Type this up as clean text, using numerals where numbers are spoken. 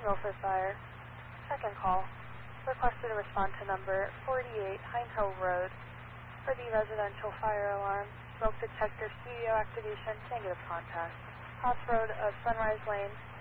Milford Fire. Second call. Requested to respond to number 48 Hind Hill Road for the residential fire alarm. Smoke detector studio activation, negative contact. Crossroad of Sunrise Lane,